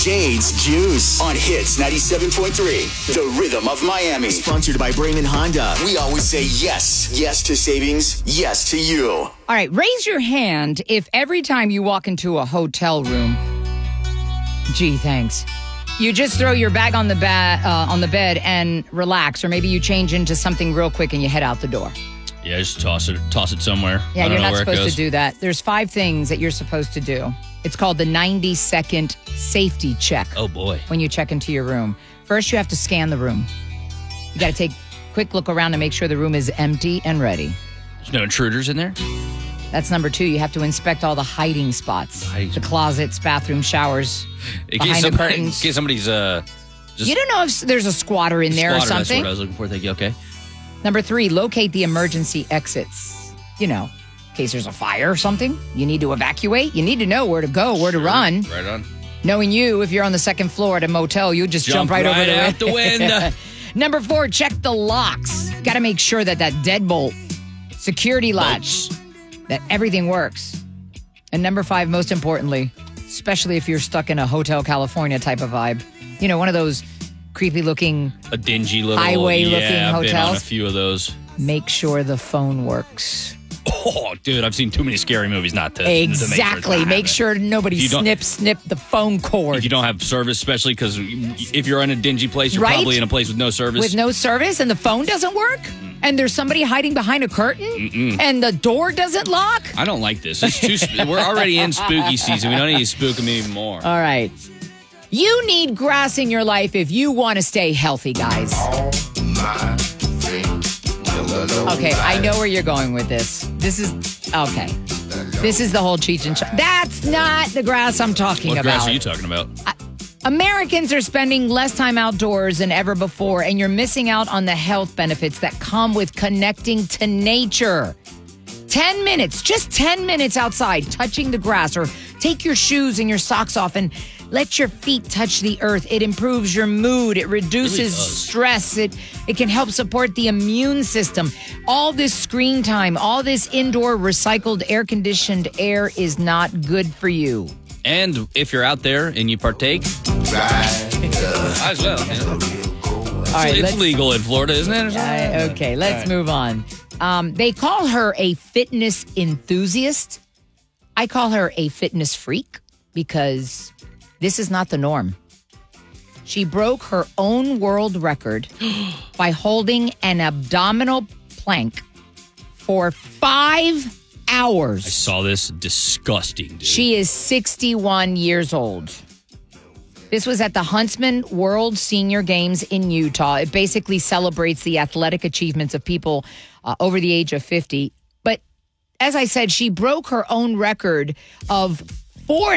Jade's Juice on Hits 97.3, the rhythm of Miami. Sponsored by Brayman Honda. We always say yes. Yes to savings. Yes to you. All right, raise your hand if every time you walk into a hotel room, gee, thanks, you just throw your bag on the bed and relax, or maybe you change into something real quick and you head out the door. Yeah, just toss it somewhere. Yeah, you're not supposed to do that. There's 5 things that you're supposed to do. It's called the 90-second safety check. Oh, boy. When you check into your room. First, you have to scan the room. You got to take a quick look around to make sure the room is empty and ready. There's no intruders in there? That's number 2. You have to inspect all the hiding spots. The closets, bathroom, showers, behind the curtains. In case somebody's... you don't know if there's a squatter in there or something? That's what I was looking for. Thank you. Okay. Number 3, locate the emergency exits. You know, in case there's a fire or something, you need to evacuate. You need to know where to go, where to run. Right on. Knowing you, if you're on the second floor at a motel, you just jump right over out the window. Number 4, check the locks. Got to make sure that deadbolt, security latch, that everything works. And number 5, most importantly, especially if you're stuck in a Hotel California type of vibe, you know, one of those creepy looking, a dingy little highway looking hotels. I've been on a few of those. Make sure the phone works. Oh, dude, I've seen too many scary movies not to. Exactly. Make snip the phone cord. If you don't have service, especially because if you're in a dingy place, you're probably in a place with no service. With no service and the phone doesn't work? And there's somebody hiding behind a curtain? And the door doesn't lock? I don't like this. It's too. We're already in spooky season. We don't need to spook them even more. All right. You need grass in your life if you want to stay healthy, guys. Okay, I know where you're going with this. This is the whole Cheech and Chong. That's not the grass I'm talking about. What grass are you talking about? Americans are spending less time outdoors than ever before, and you're missing out on the health benefits that come with connecting to nature. 10 minutes, just 10 minutes outside, touching the grass, or take your shoes and your socks off and let your feet touch the earth. It improves your mood. It reduces stress. It can help support the immune system. All this screen time, all this indoor recycled air-conditioned air is not good for you. And if you're out there and you partake, might as well. All right, it's legal in Florida, isn't it? Okay, let's move on. They call her a fitness enthusiast. I call her a fitness freak because this is not the norm. She broke her own world record by holding an abdominal plank for 5 hours. I saw this. Disgusting, dude. She is 61 years old. This was at the Huntsman World Senior Games in Utah. It basically celebrates the athletic achievements of people over the age of 50. But as I said, she broke her own record of 4